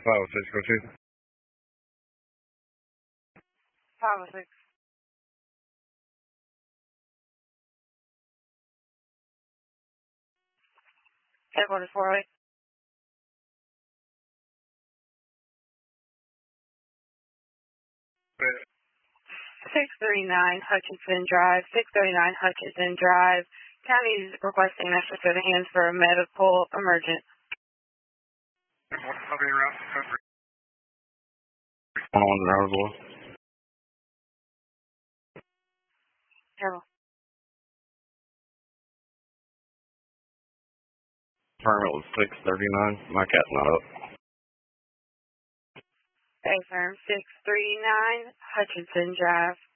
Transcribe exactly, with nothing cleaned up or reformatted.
five oh six, go to. five oh six. Headquarters four oh eight. six thirty-nine Hutchinson Drive, six thirty-nine Hutchinson Drive. County is requesting an extra set of hands for a medical emergent. I'll be around. On the road, boy. Hello. Permit was six thirty-nine. My cat's not up. Affirm six thirty-nine Hutchinson Drive.